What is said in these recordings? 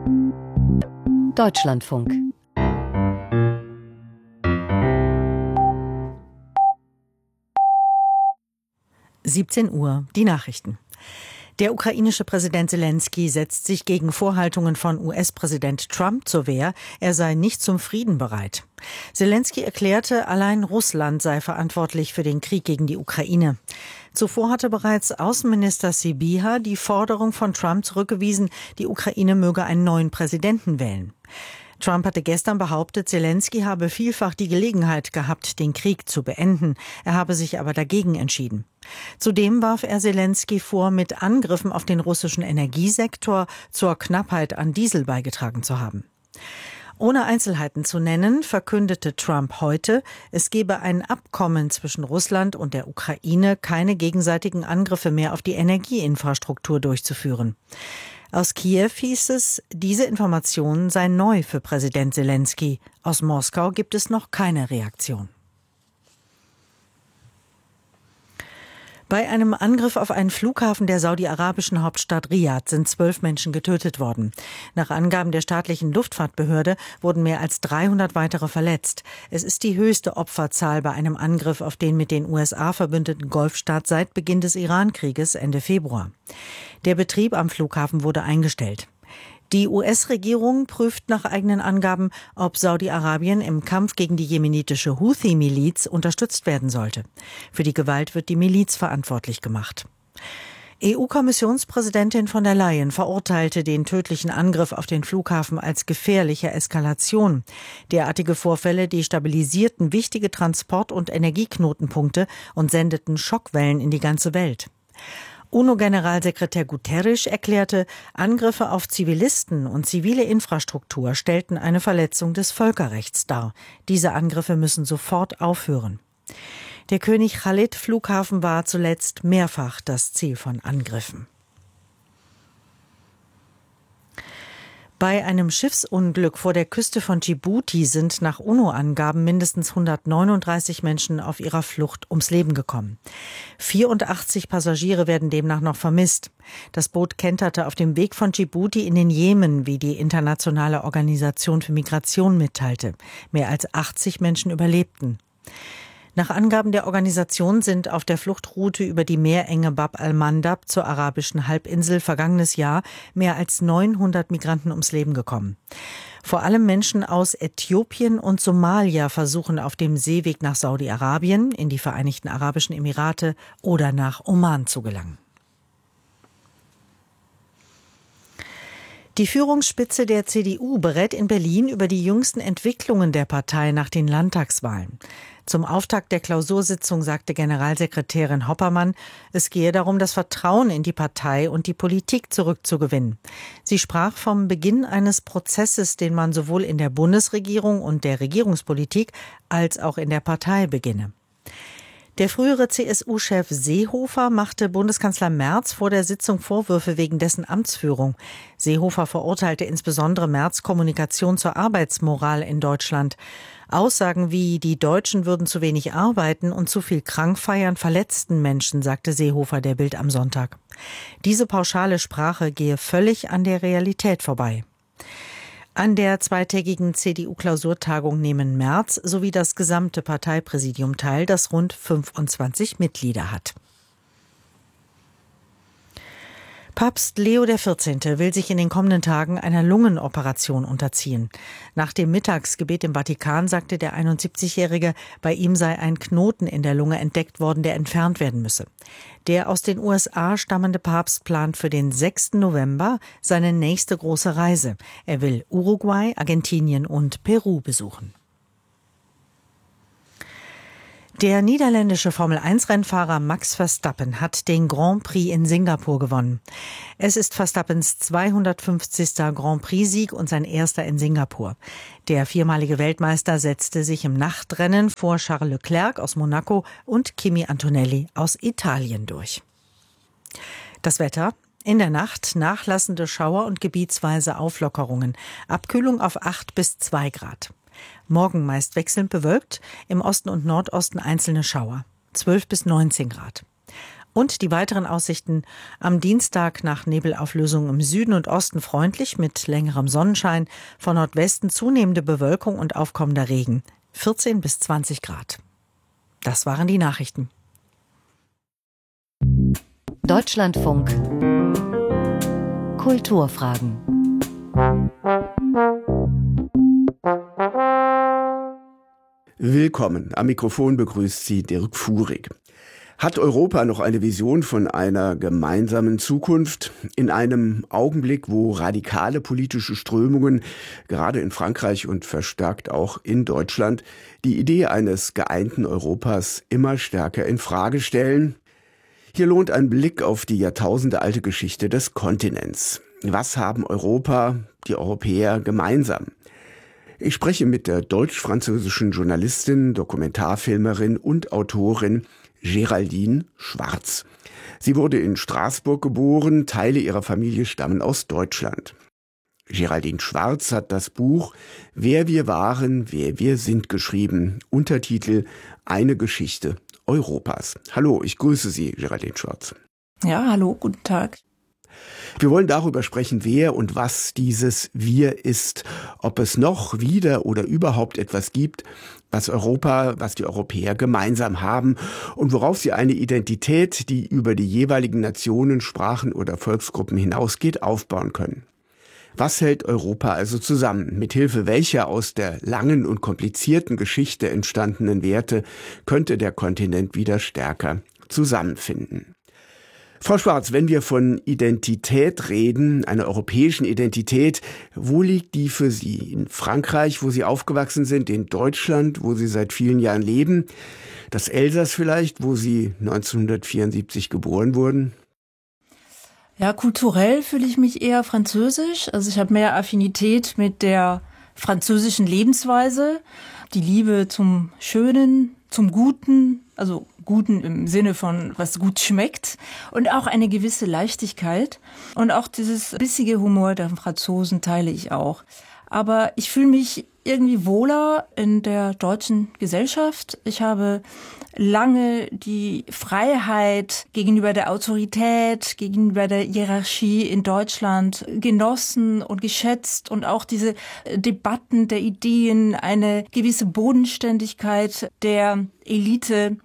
Deutschlandfunk. Uhr, die Nachrichten. Der ukrainische Präsident Selenskyj setzt sich gegen Vorhaltungen von US-Präsident Trump zur Wehr, er sei nicht zum Frieden bereit. Selenskyj erklärte, allein Russland sei verantwortlich für den Krieg gegen die Ukraine. Zuvor hatte bereits Außenminister Sybiha die Forderung von Trump zurückgewiesen, die Ukraine möge einen neuen Präsidenten wählen. Trump hatte gestern behauptet, Selenskyj habe vielfach die Gelegenheit gehabt, den Krieg zu beenden. Er habe sich aber dagegen entschieden. Zudem warf er Selenskyj vor, mit Angriffen auf den russischen Energiesektor zur Knappheit an Diesel beigetragen zu haben. Ohne Einzelheiten zu nennen, verkündete Trump heute, es gebe ein Abkommen zwischen Russland und der Ukraine, keine gegenseitigen Angriffe mehr auf die Energieinfrastruktur durchzuführen. Aus Kiew hieß es, diese Information sei neu für Präsident Selenskyj. Aus Moskau gibt es noch keine Reaktion. Bei einem Angriff auf einen Flughafen der saudi-arabischen Hauptstadt Riad sind 12 Menschen getötet worden. Nach Angaben der staatlichen Luftfahrtbehörde wurden mehr als 300 weitere verletzt. Es ist die höchste Opferzahl bei einem Angriff auf den mit den USA verbündeten Golfstaat seit Beginn des Iran-Krieges Ende Februar. Der Betrieb am Flughafen wurde eingestellt. Die US-Regierung prüft nach eigenen Angaben, ob Saudi-Arabien im Kampf gegen die jemenitische Houthi-Miliz unterstützt werden sollte. Für die Gewalt wird die Miliz verantwortlich gemacht. EU-Kommissionspräsidentin von der Leyen verurteilte den tödlichen Angriff auf den Flughafen als gefährliche Eskalation. Derartige Vorfälle destabilisierten wichtige Transport- und Energieknotenpunkte und sendeten Schockwellen in die ganze Welt. UNO-Generalsekretär Guterres erklärte, Angriffe auf Zivilisten und zivile Infrastruktur stellten eine Verletzung des Völkerrechts dar. Diese Angriffe müssen sofort aufhören. Der König Khalid-Flughafen war zuletzt mehrfach das Ziel von Angriffen. Bei einem Schiffsunglück vor der Küste von Dschibuti sind nach UNO-Angaben mindestens 139 Menschen auf ihrer Flucht ums Leben gekommen. 84 Passagiere werden demnach noch vermisst. Das Boot kenterte auf dem Weg von Dschibuti in den Jemen, wie die Internationale Organisation für Migration mitteilte. Mehr als 80 Menschen überlebten. Nach Angaben der Organisation sind auf der Fluchtroute über die Meerenge Bab al-Mandab zur arabischen Halbinsel vergangenes Jahr mehr als 900 Migranten ums Leben gekommen. Vor allem Menschen aus Äthiopien und Somalia versuchen auf dem Seeweg nach Saudi-Arabien, in die Vereinigten Arabischen Emirate oder nach Oman zu gelangen. Die Führungsspitze der CDU berät in Berlin über die jüngsten Entwicklungen der Partei nach den Landtagswahlen. Zum Auftakt der Klausursitzung sagte Generalsekretärin Hoppermann, es gehe darum, das Vertrauen in die Partei und die Politik zurückzugewinnen. Sie sprach vom Beginn eines Prozesses, den man sowohl in der Bundesregierung und der Regierungspolitik als auch in der Partei beginne. Der frühere CSU-Chef Seehofer machte Bundeskanzler Merz vor der Sitzung Vorwürfe wegen dessen Amtsführung. Seehofer verurteilte insbesondere Merz' Kommunikation zur Arbeitsmoral in Deutschland. Aussagen wie, die Deutschen würden zu wenig arbeiten und zu viel krank feiern, verletzten Menschen, sagte Seehofer der Bild am Sonntag. Diese pauschale Sprache gehe völlig an der Realität vorbei. An der zweitägigen CDU-Klausurtagung nehmen Merz sowie das gesamte Parteipräsidium teil, das rund 25 Mitglieder hat. Papst Leo XIV. Will sich in den kommenden Tagen einer Lungenoperation unterziehen. Nach dem Mittagsgebet im Vatikan sagte der 71-Jährige, bei ihm sei ein Knoten in der Lunge entdeckt worden, der entfernt werden müsse. Der aus den USA stammende Papst plant für den 6. November seine nächste große Reise. Er will Uruguay, Argentinien und Peru besuchen. Der niederländische Formel-1-Rennfahrer Max Verstappen hat den Grand Prix in Singapur gewonnen. Es ist Verstappens 250. Grand Prix-Sieg und sein erster in Singapur. Der viermalige Weltmeister setzte sich im Nachtrennen vor Charles Leclerc aus Monaco und Kimi Antonelli aus Italien durch. Das Wetter: in der Nacht nachlassende Schauer und gebietsweise Auflockerungen. Abkühlung auf 8 bis 2 Grad. Morgen meist wechselnd bewölkt, im Osten und Nordosten einzelne Schauer. 12 bis 19 Grad. Und die weiteren Aussichten: am Dienstag nach Nebelauflösung im Süden und Osten freundlich mit längerem Sonnenschein, von Nordwesten zunehmende Bewölkung und aufkommender Regen. 14 bis 20 Grad. Das waren die Nachrichten. Deutschlandfunk. Kulturfragen. Willkommen. Am Mikrofon begrüßt Sie Dirk Fuhrig. Hat Europa noch eine Vision von einer gemeinsamen Zukunft? In einem Augenblick, wo radikale politische Strömungen, gerade in Frankreich und verstärkt auch in Deutschland, die Idee eines geeinten Europas immer stärker in Frage stellen? Hier lohnt ein Blick auf die jahrtausendealte Geschichte des Kontinents. Was haben Europa, die Europäer gemeinsam? Ich spreche mit der deutsch-französischen Journalistin, Dokumentarfilmerin und Autorin Géraldine Schwarz. Sie wurde in Straßburg geboren, Teile ihrer Familie stammen aus Deutschland. Géraldine Schwarz hat das Buch Wer wir waren, wer wir sind geschrieben. Untertitel Eine Geschichte Europas. Hallo, ich grüße Sie, Géraldine Schwarz. Ja, hallo, guten Tag. Wir wollen darüber sprechen, wer und was dieses Wir ist, ob es noch wieder oder überhaupt etwas gibt, was die Europäer gemeinsam haben und worauf sie eine Identität, die über die jeweiligen Nationen, Sprachen oder Volksgruppen hinausgeht, aufbauen können. Was hält Europa also zusammen? Mithilfe welcher aus der langen und komplizierten Geschichte entstandenen Werte könnte der Kontinent wieder stärker zusammenfinden? Frau Schwarz, wenn wir von Identität reden, einer europäischen Identität, wo liegt die für Sie? In Frankreich, wo Sie aufgewachsen sind, in Deutschland, wo Sie seit vielen Jahren leben, das Elsass vielleicht, wo Sie 1974 geboren wurden? Ja, kulturell fühle ich mich eher französisch. Also ich habe mehr Affinität mit der französischen Lebensweise, die Liebe zum Schönen, zum Guten, also Guten im Sinne von, was gut schmeckt, und auch eine gewisse Leichtigkeit. Und auch dieses bissige Humor der Franzosen teile ich auch. Aber ich fühle mich irgendwie wohler in der deutschen Gesellschaft. Ich habe lange die Freiheit gegenüber der Autorität, gegenüber der Hierarchie in Deutschland genossen und geschätzt und auch diese Debatten der Ideen, eine gewisse Bodenständigkeit der Elite.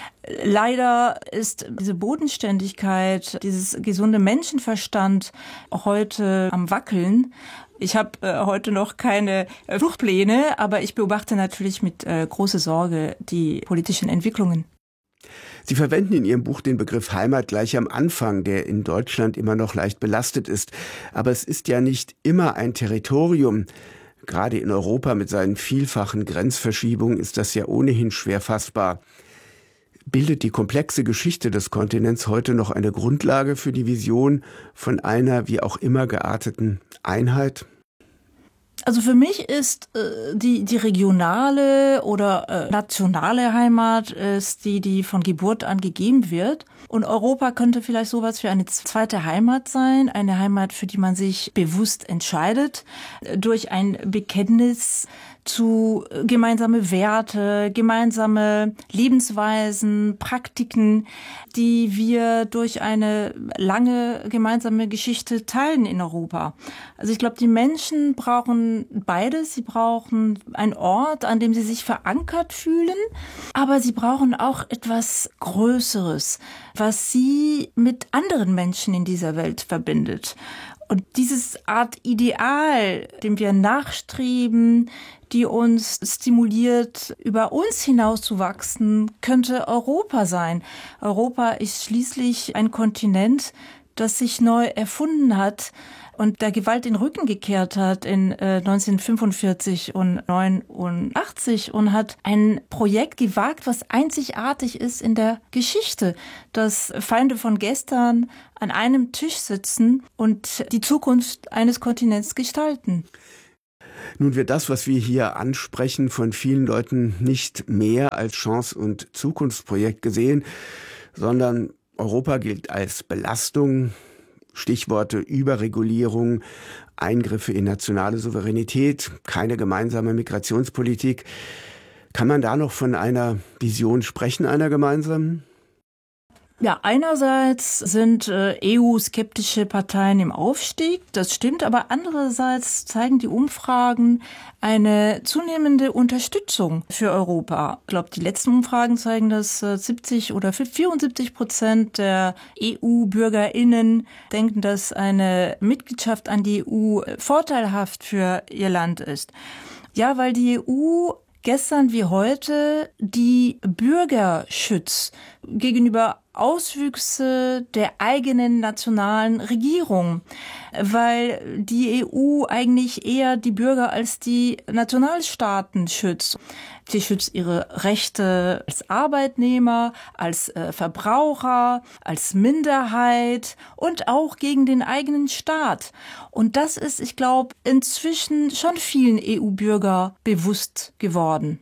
Leider ist diese Bodenständigkeit, dieses gesunde Menschenverstand heute am Wackeln. Ich habe heute noch keine Fluchtpläne, aber ich beobachte natürlich mit großer Sorge die politischen Entwicklungen. Sie verwenden in Ihrem Buch den Begriff Heimat gleich am Anfang, der in Deutschland immer noch leicht belastet ist. Aber es ist ja nicht immer ein Territorium. Gerade in Europa mit seinen vielfachen Grenzverschiebungen ist das ja ohnehin schwer fassbar. Bildet die komplexe Geschichte des Kontinents heute noch eine Grundlage für die Vision von einer wie auch immer gearteten Einheit? Also für mich ist die regionale oder nationale Heimat ist die von Geburt an gegeben wird. Und Europa könnte vielleicht sowas wie eine zweite Heimat sein, eine Heimat, für die man sich bewusst entscheidet, durch ein Bekenntnis zu gemeinsame Werte, gemeinsame Lebensweisen, Praktiken, die wir durch eine lange gemeinsame Geschichte teilen in Europa. Also ich glaube, die Menschen brauchen beides. Sie brauchen einen Ort, an dem sie sich verankert fühlen, aber sie brauchen auch etwas Größeres, was sie mit anderen Menschen in dieser Welt verbindet. Und dieses Art Ideal, dem wir nachstreben, die uns stimuliert, über uns hinauszuwachsen, könnte Europa sein. Europa ist schließlich ein Kontinent, das sich neu erfunden hat und der Gewalt den Rücken gekehrt hat in 1945 und 1989 und hat ein Projekt gewagt, was einzigartig ist in der Geschichte, dass Feinde von gestern an einem Tisch sitzen und die Zukunft eines Kontinents gestalten. Nun wird das, was wir hier ansprechen, von vielen Leuten nicht mehr als Chance- und Zukunftsprojekt gesehen, sondern Europa gilt als Belastung. Stichworte Überregulierung, Eingriffe in nationale Souveränität, keine gemeinsame Migrationspolitik. Kann man da noch von einer Vision sprechen, einer gemeinsamen? Ja, einerseits sind EU-skeptische Parteien im Aufstieg, das stimmt, aber andererseits zeigen die Umfragen eine zunehmende Unterstützung für Europa. Ich glaube, die letzten Umfragen zeigen, dass 70 oder 74% der EU-BürgerInnen denken, dass eine Mitgliedschaft an die EU vorteilhaft für ihr Land ist. Ja, weil die EU gestern wie heute die Bürger schützt gegenüber Auswüchse der eigenen nationalen Regierung, weil die EU eigentlich eher die Bürger als die Nationalstaaten schützt. Sie schützt ihre Rechte als Arbeitnehmer, als Verbraucher, als Minderheit und auch gegen den eigenen Staat. Und das ist, ich glaube, inzwischen schon vielen EU-Bürger bewusst geworden.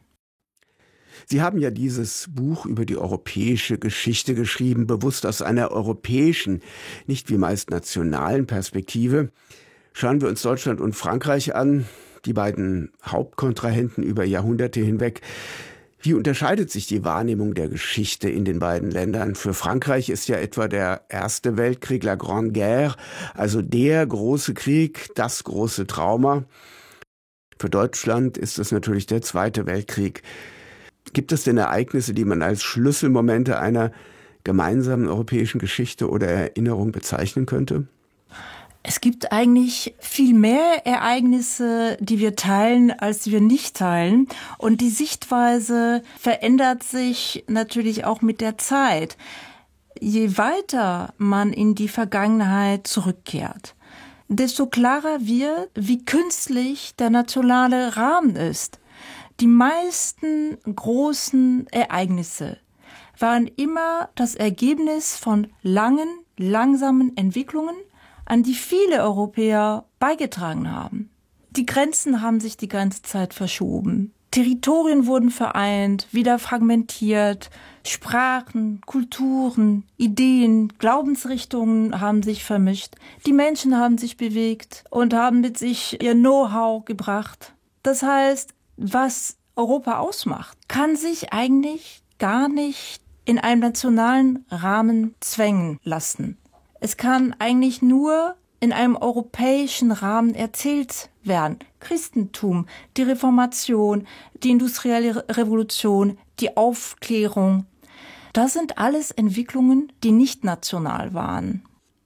Sie haben ja dieses Buch über die europäische Geschichte geschrieben, bewusst aus einer europäischen, nicht wie meist nationalen Perspektive. Schauen wir uns Deutschland und Frankreich an, die beiden Hauptkontrahenten über Jahrhunderte hinweg. Wie unterscheidet sich die Wahrnehmung der Geschichte in den beiden Ländern? Für Frankreich ist ja etwa der Erste Weltkrieg, la Grande Guerre, also der große Krieg, das große Trauma. Für Deutschland ist es natürlich der Zweite Weltkrieg. Gibt es denn Ereignisse, die man als Schlüsselmomente einer gemeinsamen europäischen Geschichte oder Erinnerung bezeichnen könnte? Es gibt eigentlich viel mehr Ereignisse, die wir teilen, als die wir nicht teilen. Und die Sichtweise verändert sich natürlich auch mit der Zeit. Je weiter man in die Vergangenheit zurückkehrt, desto klarer wird, wie künstlich der nationale Rahmen ist. Die meisten großen Ereignisse waren immer das Ergebnis von langen, langsamen Entwicklungen, an die viele Europäer beigetragen haben. Die Grenzen haben sich die ganze Zeit verschoben. Territorien wurden vereint, wieder fragmentiert. Sprachen, Kulturen, Ideen, Glaubensrichtungen haben sich vermischt. Die Menschen haben sich bewegt und haben mit sich ihr Know-how gebracht. Das heißt, was Europa ausmacht, kann sich eigentlich gar nicht in einem nationalen Rahmen zwängen lassen. Es kann eigentlich nur in einem europäischen Rahmen erzählt werden. Christentum, die Reformation, die industrielle Revolution, die Aufklärung. Das sind alles Entwicklungen, die nicht national waren.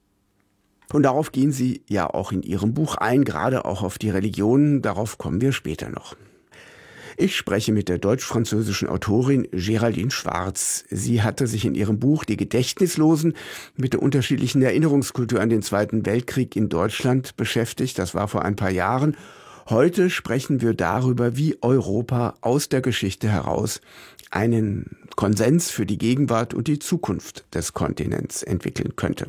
Und darauf gehen Sie ja auch in Ihrem Buch ein, gerade auch auf die Religionen. Darauf kommen wir später noch. Ich spreche mit der deutsch-französischen Autorin Géraldine Schwarz. Sie hatte sich in ihrem Buch Die Gedächtnislosen mit der unterschiedlichen Erinnerungskultur an den Zweiten Weltkrieg in Deutschland beschäftigt. Das war vor ein paar Jahren. Heute sprechen wir darüber, wie Europa aus der Geschichte heraus einen Konsens für die Gegenwart und die Zukunft des Kontinents entwickeln könnte.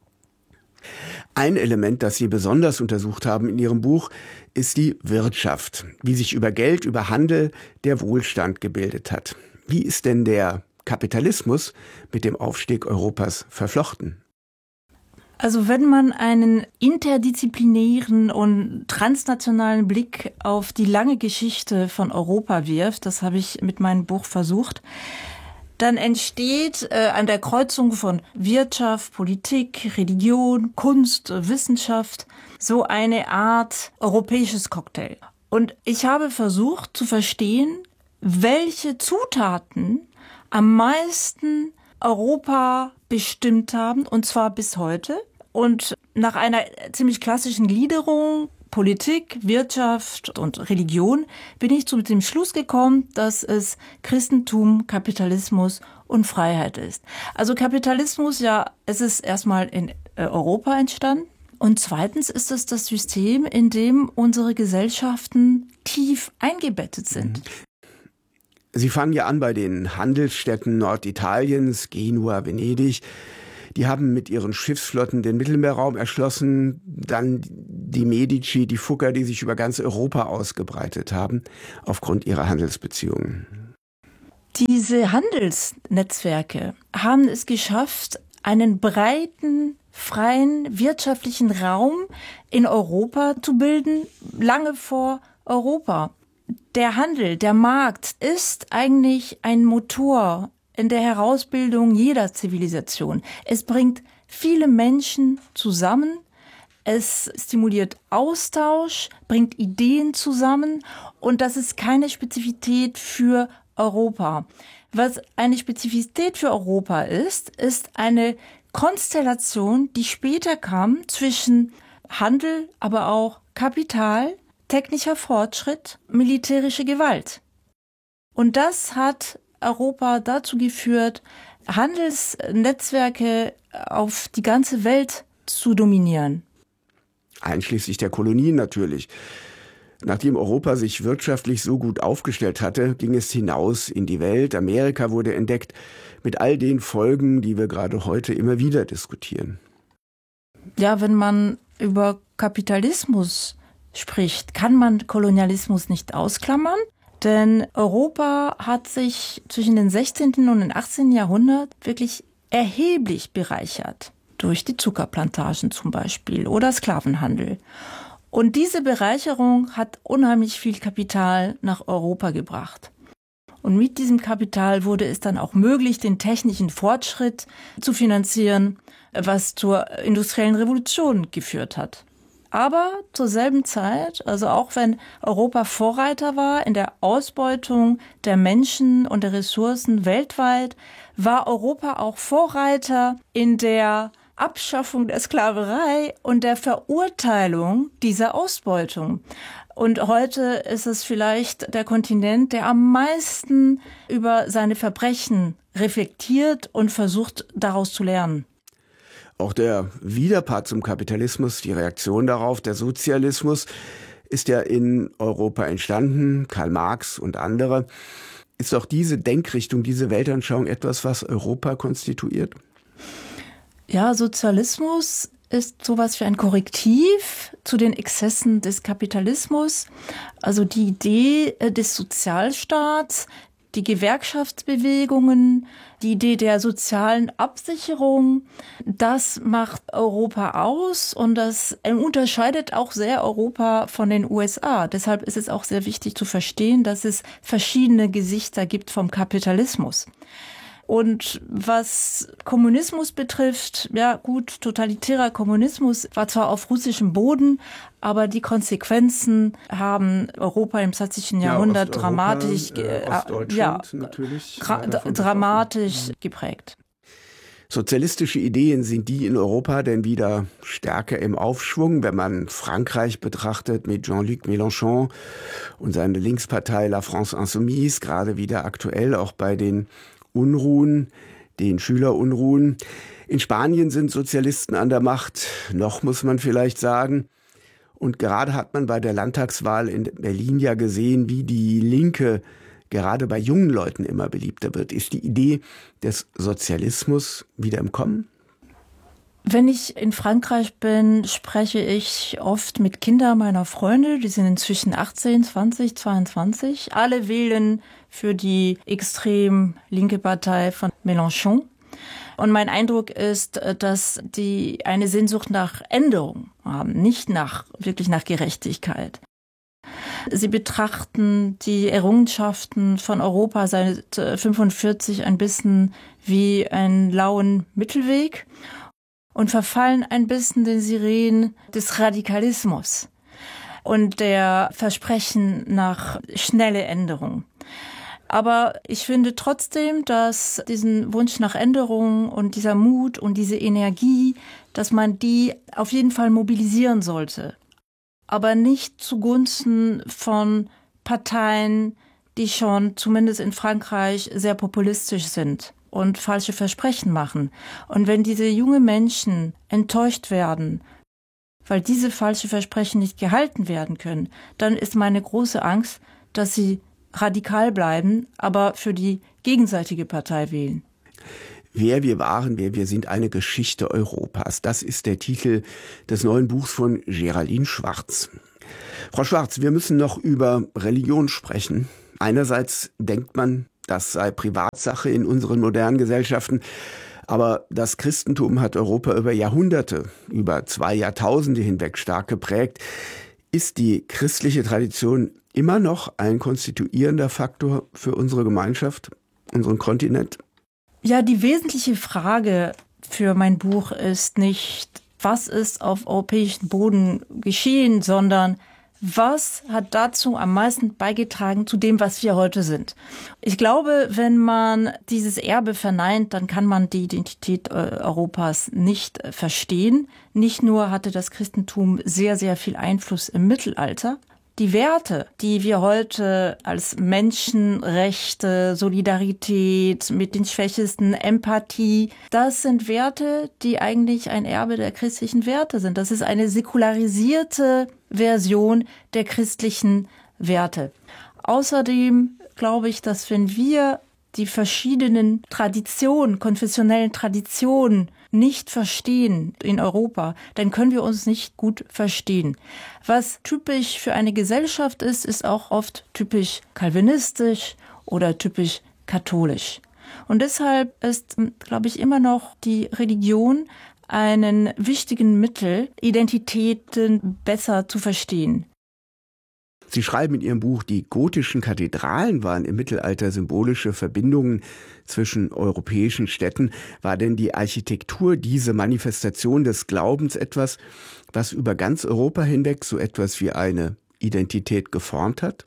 Ein Element, das Sie besonders untersucht haben in Ihrem Buch, ist die Wirtschaft, wie sich über Geld, über Handel der Wohlstand gebildet hat. Wie ist denn der Kapitalismus mit dem Aufstieg Europas verflochten? Also wenn man einen interdisziplinären und transnationalen Blick auf die lange Geschichte von Europa wirft, das habe ich mit meinem Buch versucht, dann entsteht an der Kreuzung von Wirtschaft, Politik, Religion, Kunst, Wissenschaft so eine Art europäisches Cocktail. Und ich habe versucht zu verstehen, welche Zutaten am meisten Europa bestimmt haben, und zwar bis heute. Und nach einer ziemlich klassischen Gliederung, Politik, Wirtschaft und Religion, bin ich zu dem Schluss gekommen, dass es Christentum, Kapitalismus und Freiheit ist. Also Kapitalismus, ja, es ist erstmal in Europa entstanden. Und zweitens ist es das System, in dem unsere Gesellschaften tief eingebettet sind. Sie fangen ja an bei den Handelsstädten Norditaliens, Genua, Venedig. Die haben mit ihren Schiffsflotten den Mittelmeerraum erschlossen, dann die Medici, die Fugger, die sich über ganz Europa ausgebreitet haben, aufgrund ihrer Handelsbeziehungen. Diese Handelsnetzwerke haben es geschafft, einen breiten, freien wirtschaftlichen Raum in Europa zu bilden, lange vor Europa. Der Handel, der Markt ist eigentlich ein Motor in der Herausbildung jeder Zivilisation. Es bringt viele Menschen zusammen, es stimuliert Austausch, bringt Ideen zusammen und das ist keine Spezifität für Europa. Was eine Spezifität für Europa ist eine Konstellation, die später kam zwischen Handel, aber auch Kapital, technischer Fortschritt, militärische Gewalt. Und das hat Europa dazu geführt, Handelsnetzwerke auf die ganze Welt zu dominieren. Einschließlich der Kolonien natürlich. Nachdem Europa sich wirtschaftlich so gut aufgestellt hatte, ging es hinaus in die Welt. Amerika wurde entdeckt mit all den Folgen, die wir gerade heute immer wieder diskutieren. Ja, wenn man über Kapitalismus spricht, kann man Kolonialismus nicht ausklammern. Denn Europa hat sich zwischen dem 16. und dem 18. Jahrhundert wirklich erheblich bereichert. Durch die Zuckerplantagen zum Beispiel oder Sklavenhandel. Und diese Bereicherung hat unheimlich viel Kapital nach Europa gebracht. Und mit diesem Kapital wurde es dann auch möglich, den technischen Fortschritt zu finanzieren, was zur industriellen Revolution geführt hat. Aber zur selben Zeit, also auch wenn Europa Vorreiter war in der Ausbeutung der Menschen und der Ressourcen weltweit, war Europa auch Vorreiter in der Abschaffung der Sklaverei und der Verurteilung dieser Ausbeutung. Und heute ist es vielleicht der Kontinent, der am meisten über seine Verbrechen reflektiert und versucht, daraus zu lernen. Auch der Widerpart zum Kapitalismus, die Reaktion darauf, der Sozialismus, ist ja in Europa entstanden, Karl Marx und andere. Ist auch diese Denkrichtung, diese Weltanschauung etwas, was Europa konstituiert? Ja, Sozialismus ist sowas wie ein Korrektiv zu den Exzessen des Kapitalismus. Also die Idee des Sozialstaats, die Gewerkschaftsbewegungen, die Idee der sozialen Absicherung, das macht Europa aus und das unterscheidet auch sehr Europa von den USA. Deshalb ist es auch sehr wichtig zu verstehen, dass es verschiedene Gesichter gibt vom Kapitalismus. Und was Kommunismus betrifft, ja gut, totalitärer Kommunismus war zwar auf russischem Boden, aber die Konsequenzen haben Europa im 20. Jahrhundert dramatisch geprägt. Sozialistische Ideen, sind die in Europa denn wieder stärker im Aufschwung, wenn man Frankreich betrachtet mit Jean-Luc Mélenchon und seine Linkspartei La France Insoumise, gerade wieder aktuell auch bei den Unruhen, den Schülerunruhen. In Spanien sind Sozialisten an der Macht, noch muss man vielleicht sagen. Und gerade hat man bei der Landtagswahl in Berlin ja gesehen, wie die Linke gerade bei jungen Leuten immer beliebter wird. Ist die Idee des Sozialismus wieder im Kommen? Wenn ich in Frankreich bin, spreche ich oft mit Kindern meiner Freunde. Die sind inzwischen 18, 20, 22. Alle wählen für die extrem linke Partei von Mélenchon. Und mein Eindruck ist, dass die eine Sehnsucht nach Änderung haben, nicht wirklich nach Gerechtigkeit. Sie betrachten die Errungenschaften von Europa seit 1945 ein bisschen wie einen lauen Mittelweg und verfallen ein bisschen den Sirenen des Radikalismus und der Versprechen nach schnelle Änderung. Aber ich finde trotzdem, dass diesen Wunsch nach Änderung und dieser Mut und diese Energie, dass man die auf jeden Fall mobilisieren sollte. Aber nicht zugunsten von Parteien, die schon zumindest in Frankreich sehr populistisch sind und falsche Versprechen machen. Und wenn diese jungen Menschen enttäuscht werden, weil diese falschen Versprechen nicht gehalten werden können, dann ist meine große Angst, dass sie radikal bleiben, aber für die gegenseitige Partei wählen. Wer wir waren, wer wir sind, eine Geschichte Europas. Das ist der Titel des neuen Buchs von Geraldine Schwarz. Frau Schwarz, wir müssen noch über Religion sprechen. Einerseits denkt man, das sei Privatsache in unseren modernen Gesellschaften. Aber das Christentum hat Europa über Jahrhunderte, über 2 Jahrtausende hinweg stark geprägt. Ist die christliche Tradition immer noch ein konstituierender Faktor für unsere Gemeinschaft, unseren Kontinent? Ja, die wesentliche Frage für mein Buch ist nicht, was ist auf europäischem Boden geschehen, sondern was hat dazu am meisten beigetragen zu dem, was wir heute sind? Ich glaube, wenn man dieses Erbe verneint, dann kann man die Identität Europas nicht verstehen. Nicht nur hatte das Christentum sehr, sehr viel Einfluss im Mittelalter. Die Werte, die wir heute als Menschenrechte, Solidarität mit den Schwächsten, Empathie, das sind Werte, die eigentlich ein Erbe der christlichen Werte sind. Das ist eine säkularisierte Version der christlichen Werte. Außerdem glaube ich, dass wenn wir die verschiedenen Traditionen, konfessionellen Traditionen nicht verstehen in Europa, dann können wir uns nicht gut verstehen. Was typisch für eine Gesellschaft ist, ist auch oft typisch kalvinistisch oder typisch katholisch. Und deshalb ist, glaube ich, immer noch die Religion ein wichtigen Mittel, Identitäten besser zu verstehen. Sie schreiben in Ihrem Buch, die gotischen Kathedralen waren im Mittelalter symbolische Verbindungen zwischen europäischen Städten. War denn die Architektur, diese Manifestation des Glaubens etwas, was über ganz Europa hinweg so etwas wie eine Identität geformt hat?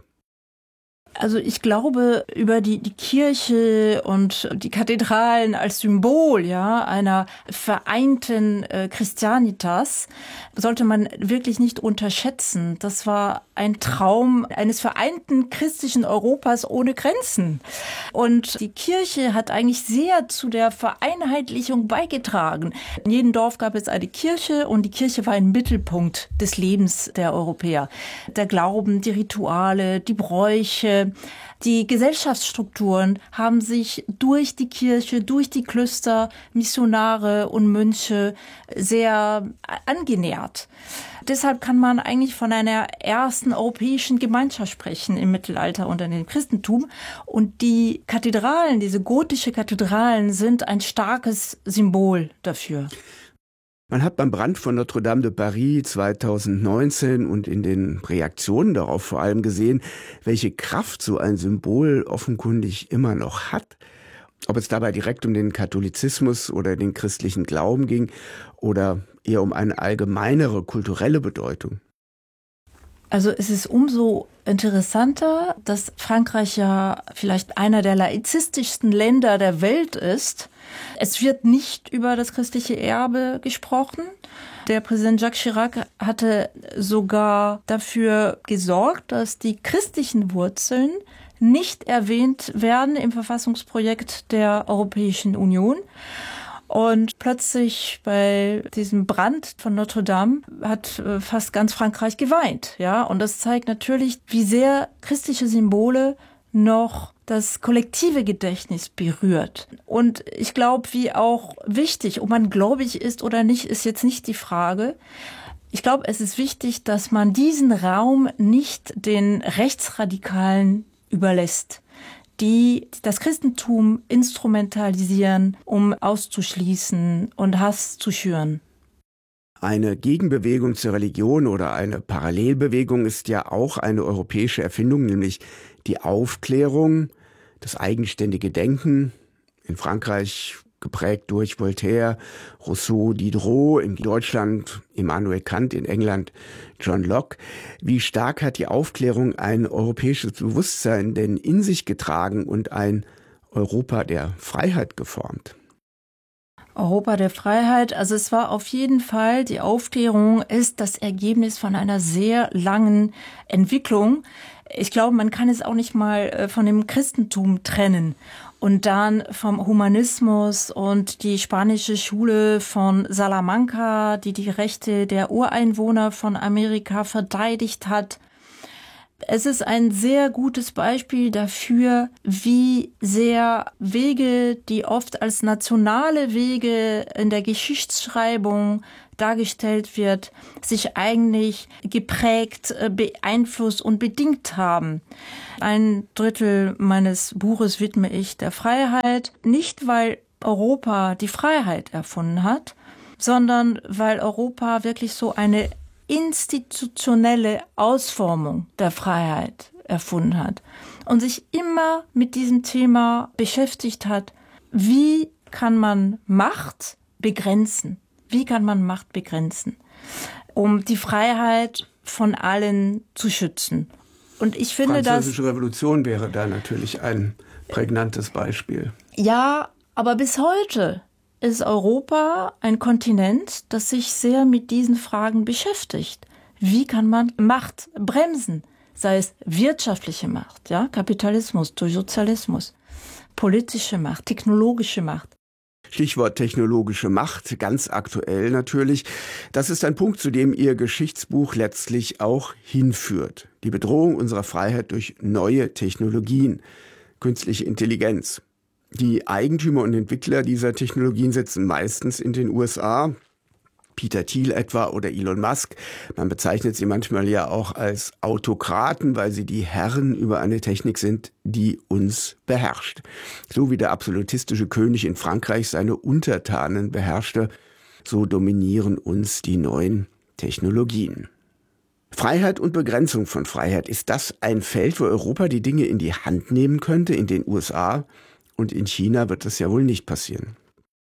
Also ich glaube, über die Kirche und die Kathedralen als Symbol, ja, einer vereinten Christianitas sollte man wirklich nicht unterschätzen. Das war ein Traum eines vereinten christlichen Europas ohne Grenzen. Und die Kirche hat eigentlich sehr zu der Vereinheitlichung beigetragen. In jedem Dorf gab es eine Kirche und die Kirche war ein Mittelpunkt des Lebens der Europäer. Der Glauben, die Rituale, die Bräuche, die Gesellschaftsstrukturen haben sich durch die Kirche, durch die Klöster, Missionare und Mönche sehr angenähert. Deshalb kann man eigentlich von einer ersten europäischen Gemeinschaft sprechen im Mittelalter und in dem Christentum. Und die Kathedralen, diese gotische Kathedralen, sind ein starkes Symbol dafür. Man hat beim Brand von Notre-Dame de Paris 2019 und in den Reaktionen darauf vor allem gesehen, welche Kraft so ein Symbol offenkundig immer noch hat. Ob es dabei direkt um den Katholizismus oder den christlichen Glauben ging oder eher um eine allgemeinere kulturelle Bedeutung. Also es ist umso interessanter, dass Frankreich ja vielleicht einer der laizistischsten Länder der Welt ist. Es wird nicht über das christliche Erbe gesprochen. Der Präsident Jacques Chirac hatte sogar dafür gesorgt, dass die christlichen Wurzeln nicht erwähnt werden im Verfassungsprojekt der Europäischen Union. Und plötzlich bei diesem Brand von Notre Dame hat fast ganz Frankreich geweint, ja. Und das zeigt natürlich, wie sehr christliche Symbole noch das kollektive Gedächtnis berührt. Und ich glaube, wie auch wichtig, ob man gläubig ist oder nicht, ist jetzt nicht die Frage. Ich glaube, es ist wichtig, dass man diesen Raum nicht den Rechtsradikalen überlässt, die das Christentum instrumentalisieren, um auszuschließen und Hass zu schüren. Eine Gegenbewegung zur Religion oder eine Parallelbewegung ist ja auch eine europäische Erfindung, nämlich die Aufklärung, das eigenständige Denken, in Frankreich geprägt durch Voltaire, Rousseau, Diderot, in Deutschland Immanuel Kant, in England John Locke. Wie stark hat die Aufklärung ein europäisches Bewusstsein denn in sich getragen und ein Europa der Freiheit geformt? Europa der Freiheit, also es war auf jeden Fall, die Aufklärung ist das Ergebnis von einer sehr langen Entwicklung. Ich glaube, man kann es auch nicht mal von dem Christentum trennen. Und dann vom Humanismus und die spanische Schule von Salamanca, die die Rechte der Ureinwohner von Amerika verteidigt hat. Es ist ein sehr gutes Beispiel dafür, wie sehr Wege, die oft als nationale Wege in der Geschichtsschreibung dargestellt wird, sich eigentlich geprägt, beeinflusst und bedingt haben. 1/3 meines Buches widme ich der Freiheit, nicht weil Europa die Freiheit erfunden hat, sondern weil Europa wirklich so eine institutionelle Ausformung der Freiheit erfunden hat und sich immer mit diesem Thema beschäftigt hat, wie kann man Macht begrenzen? Wie kann man Macht begrenzen, um die Freiheit von allen zu schützen? Und ich finde, Französische Revolution wäre da natürlich ein prägnantes Beispiel. Ja, aber bis heute ist Europa ein Kontinent, das sich sehr mit diesen Fragen beschäftigt. Wie kann man Macht bremsen? Sei es wirtschaftliche Macht, ja, Kapitalismus durch Sozialismus, politische Macht, technologische Macht. Stichwort technologische Macht, ganz aktuell natürlich. Das ist ein Punkt, zu dem Ihr Geschichtsbuch letztlich auch hinführt. Die Bedrohung unserer Freiheit durch neue Technologien, künstliche Intelligenz. Die Eigentümer und Entwickler dieser Technologien sitzen meistens in den USA. Peter Thiel etwa oder Elon Musk. Man bezeichnet sie manchmal ja auch als Autokraten, weil sie die Herren über eine Technik sind, die uns beherrscht. So wie der absolutistische König in Frankreich seine Untertanen beherrschte, so dominieren uns die neuen Technologien. Freiheit und Begrenzung von Freiheit, ist das ein Feld, wo Europa die Dinge in die Hand nehmen könnte? In den USA und in China wird das ja wohl nicht passieren.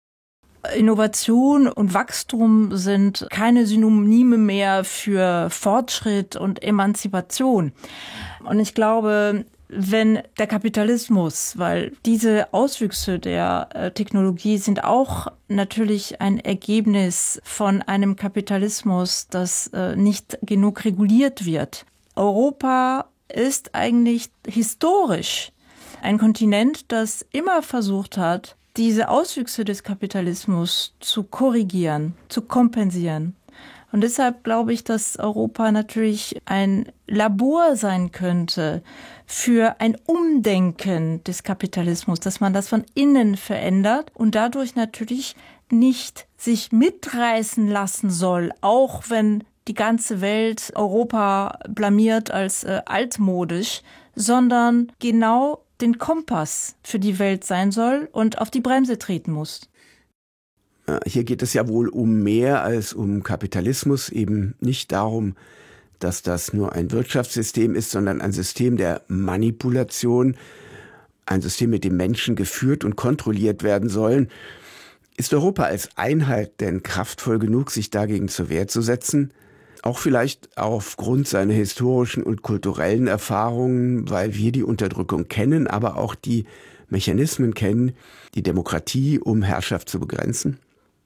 Innovation und Wachstum sind keine Synonyme mehr für Fortschritt und Emanzipation. Und ich glaube, wenn der Kapitalismus, weil diese Auswüchse der Technologie sind auch natürlich ein Ergebnis von einem Kapitalismus, das nicht genug reguliert wird. Europa ist eigentlich historisch ein Kontinent, das immer versucht hat, diese Auswüchse des Kapitalismus zu korrigieren, zu kompensieren. Und deshalb glaube ich, dass Europa natürlich ein Labor sein könnte für ein Umdenken des Kapitalismus, dass man das von innen verändert und dadurch natürlich nicht sich mitreißen lassen soll, auch wenn die ganze Welt Europa blamiert als altmodisch, sondern genau den Kompass für die Welt sein soll und auf die Bremse treten muss. Hier geht es ja wohl um mehr als um Kapitalismus, eben nicht darum, dass das nur ein Wirtschaftssystem ist, sondern ein System der Manipulation, ein System, mit dem Menschen geführt und kontrolliert werden sollen. Ist Europa als Einheit denn kraftvoll genug, sich dagegen zur Wehr zu setzen? Auch vielleicht aufgrund seiner historischen und kulturellen Erfahrungen, weil wir die Unterdrückung kennen, aber auch die Mechanismen kennen, die Demokratie, um Herrschaft zu begrenzen?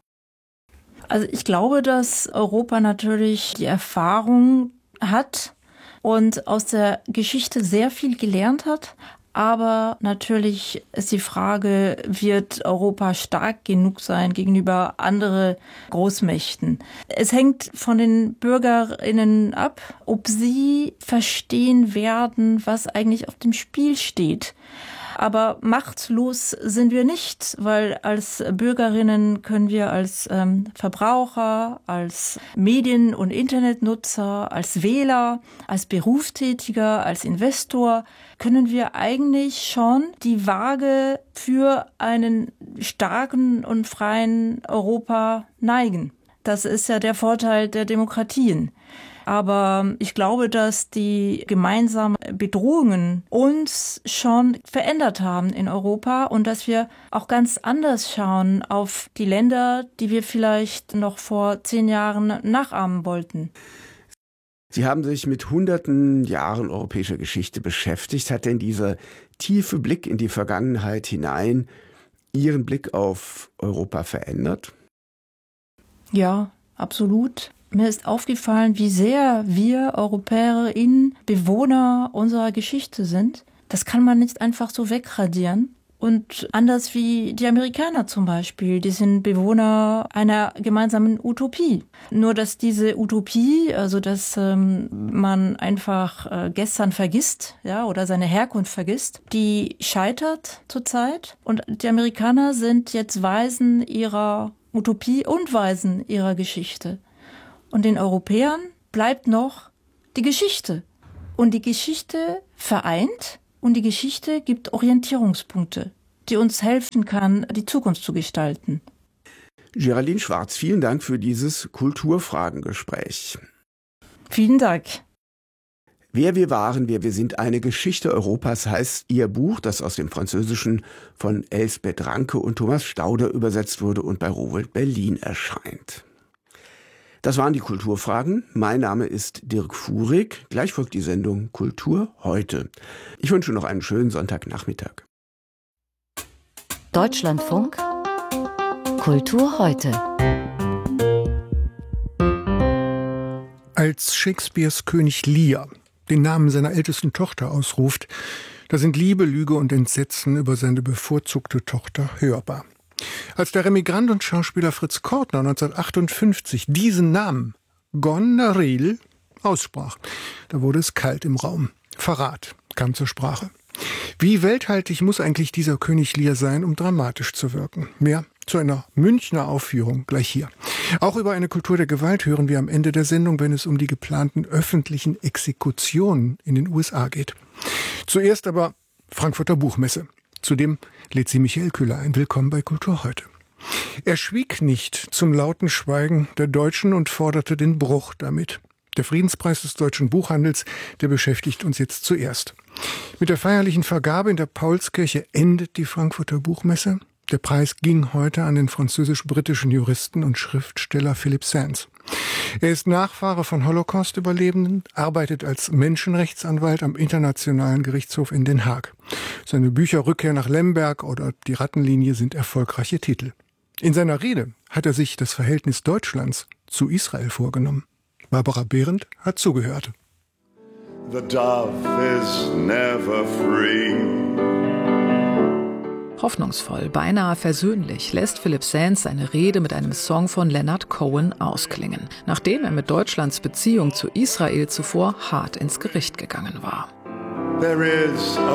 Also ich glaube, dass Europa natürlich die Erfahrung hat und aus der Geschichte sehr viel gelernt hat. Aber natürlich ist die Frage, wird Europa stark genug sein gegenüber anderen Großmächten? Es hängt von den BürgerInnen ab, ob sie verstehen werden, was eigentlich auf dem Spiel steht. Aber machtlos sind wir nicht, weil als Bürgerinnen können wir als Verbraucher, als Medien- und Internetnutzer, als Wähler, als Berufstätiger, als Investor, können wir eigentlich schon die Waage für einen starken und freien Europa neigen. Das ist ja der Vorteil der Demokratien. Aber ich glaube, dass die gemeinsamen Bedrohungen uns schon verändert haben in Europa und dass wir auch ganz anders schauen auf die Länder, die wir vielleicht noch vor 10 Jahren nachahmen wollten. Sie haben sich mit hunderten Jahren europäischer Geschichte beschäftigt. Hat denn dieser tiefe Blick in die Vergangenheit hinein Ihren Blick auf Europa verändert? Ja, absolut. Mir ist aufgefallen, wie sehr wir EuropäerInnen Bewohner unserer Geschichte sind. Das kann man nicht einfach so wegradieren. Und anders wie die Amerikaner zum Beispiel, die sind Bewohner einer gemeinsamen Utopie. Nur dass diese Utopie, also dass man einfach gestern vergisst, ja, oder seine Herkunft vergisst, die scheitert zurzeit. Und die Amerikaner sind jetzt Weisen ihrer Utopie und Weisen ihrer Geschichte. Und den Europäern bleibt noch die Geschichte. Und die Geschichte vereint und die Geschichte gibt Orientierungspunkte, die uns helfen kann, die Zukunft zu gestalten. Geraldine Schwarz, vielen Dank für dieses Kulturfragengespräch. Vielen Dank. Wer wir waren, wer wir sind, eine Geschichte Europas heißt ihr Buch, das aus dem Französischen von Elsbeth Ranke und Thomas Stauder übersetzt wurde und bei Rowohlt Berlin erscheint. Das waren die Kulturfragen. Mein Name ist Dirk Fuhrig. Gleich folgt die Sendung Kultur heute. Ich wünsche noch einen schönen Sonntagnachmittag. Deutschlandfunk Kultur heute. Als Shakespeares König Lear den Namen seiner ältesten Tochter ausruft, da sind Liebe, Lüge und Entsetzen über seine bevorzugte Tochter hörbar. Als der Remigrant und Schauspieler Fritz Kortner 1958 diesen Namen Goneril aussprach, da wurde es kalt im Raum. Verrat kam zur Sprache. Wie welthaltig muss eigentlich dieser König Lear sein, um dramatisch zu wirken? Mehr zu einer Münchner Aufführung gleich hier. Auch über eine Kultur der Gewalt hören wir am Ende der Sendung, wenn es um die geplanten öffentlichen Exekutionen in den USA geht. Zuerst aber Frankfurter Buchmesse. Zudem lädt sie Michael Köhler ein. Willkommen bei Kultur heute. Er schwieg nicht zum lauten Schweigen der Deutschen und forderte den Bruch damit. Der Friedenspreis des deutschen Buchhandels, der beschäftigt uns jetzt zuerst. Mit der feierlichen Vergabe in der Paulskirche endet die Frankfurter Buchmesse. Der Preis ging heute an den französisch-britischen Juristen und Schriftsteller Philip Sands. Er ist Nachfahre von Holocaust-Überlebenden, arbeitet als Menschenrechtsanwalt am Internationalen Gerichtshof in Den Haag. Seine Bücher Rückkehr nach Lemberg oder Die Rattenlinie sind erfolgreiche Titel. In seiner Rede hat er sich das Verhältnis Deutschlands zu Israel vorgenommen. Barbara Behrendt hat zugehört. The dove is never free. Hoffnungsvoll, beinahe versöhnlich lässt Philip Sands seine Rede mit einem Song von Leonard Cohen ausklingen, nachdem er mit Deutschlands Beziehung zu Israel zuvor hart ins Gericht gegangen war. There is a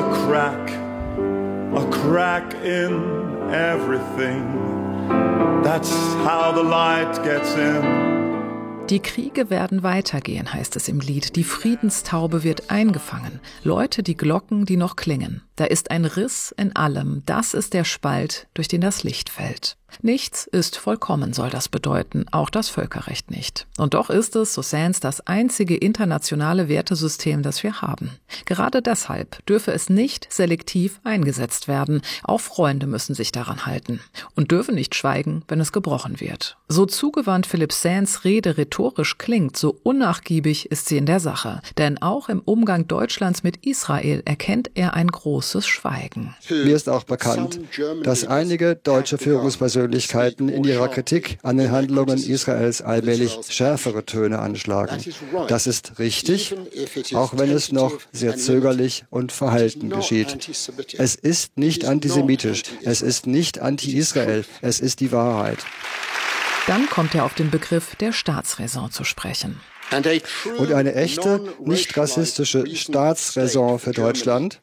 crack in everything. That's how the light gets in. Die Kriege werden weitergehen, heißt es im Lied. Die Friedenstaube wird eingefangen. Läute die Glocken, die noch klingen. Da ist ein Riss in allem. Das ist der Spalt, durch den das Licht fällt. Nichts ist vollkommen, soll das bedeuten. Auch das Völkerrecht nicht. Und doch ist es, so Sands, das einzige internationale Wertesystem, das wir haben. Gerade deshalb dürfe es nicht selektiv eingesetzt werden. Auch Freunde müssen sich daran halten. Und dürfen nicht schweigen, wenn es gebrochen wird. So zugewandt Philip Sands Rede rhetorisch klingt, so unnachgiebig ist sie in der Sache. Denn auch im Umgang Deutschlands mit Israel erkennt er ein großes Schweigen. Mir ist auch bekannt, dass einige deutsche Führungspersönlichkeiten in ihrer Kritik an den Handlungen Israels allmählich schärfere Töne anschlagen. Das ist richtig, auch wenn es noch sehr zögerlich und verhalten geschieht. Es ist nicht antisemitisch, es ist nicht anti-Israel, es ist die Wahrheit. Dann kommt er auf den Begriff der Staatsräson zu sprechen. Und eine echte, nicht rassistische Staatsräson für Deutschland,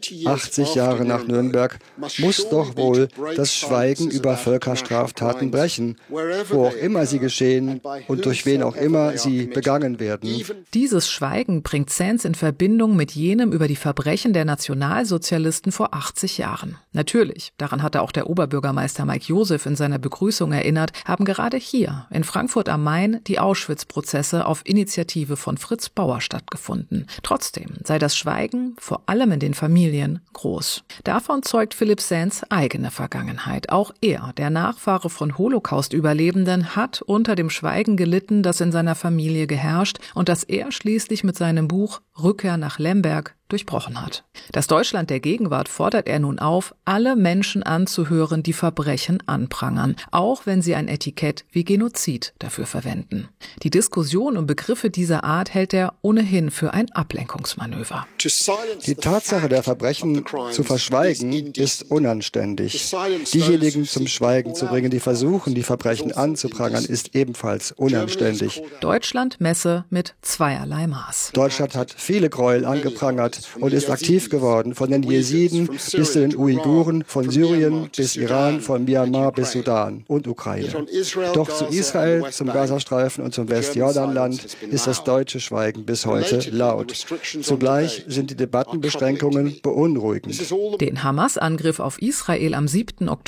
80 Jahre nach Nürnberg, muss doch wohl das Schweigen über Völkerstraftaten brechen, wo auch immer sie geschehen und durch wen auch immer sie begangen werden. Dieses Schweigen bringt Sands in Verbindung mit jenem über die Verbrechen der Nationalsozialisten vor 80 Jahren. Natürlich, daran hatte auch der Oberbürgermeister Mike Joseph in seiner Begrüßung erinnert, haben gerade hier in Frankfurt am Main die Auschwitz-Prozesse auf Initiative von Fritz Bauer stattgefunden. Trotzdem sei das Schweigen vor allem in den Familien groß. Davon zeugt Philip Sands eigene Vergangenheit. Auch er, der Nachfahre von Holocaust-Überlebenden, hat unter dem Schweigen gelitten, das in seiner Familie geherrscht und das er schließlich mit seinem Buch Rückkehr nach Lemberg durchbrochen hat. Das Deutschland der Gegenwart fordert er nun auf, alle Menschen anzuhören, die Verbrechen anprangern, auch wenn sie ein Etikett wie Genozid dafür verwenden. Die Diskussion um Begriffe dieser Art hält er ohnehin für ein Ablenkungsmanöver. Die Tatsache der Verbrechen zu verschweigen ist unanständig. Diejenigen zum Schweigen zu bringen, die versuchen, die Verbrechen anzuprangern, ist ebenfalls unanständig. Deutschland messe mit zweierlei Maß. Deutschland hat viele Gräuel angeprangert und ist aktiv geworden, von den Jesiden bis zu den Uiguren, von Syrien bis Iran, von Myanmar bis Sudan und Ukraine. Doch zu Israel, zum Gazastreifen und zum Westjordanland ist das deutsche Schweigen bis heute laut. Zugleich sind die Debattenbeschränkungen beunruhigend. Den Hamas-Angriff auf Israel am 7. Oktober